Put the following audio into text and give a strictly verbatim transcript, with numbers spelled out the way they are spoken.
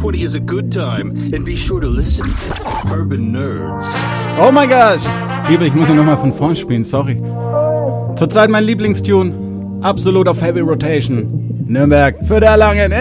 twenty is a good time. And be sure to listen. Urban Nerds. Oh my gosh! Liebe, ich muss ihn nochmal von vorn spielen, sorry. Zurzeit mein Lieblingstune. Absolut auf Heavy Rotation. Nürnberg für der Langen.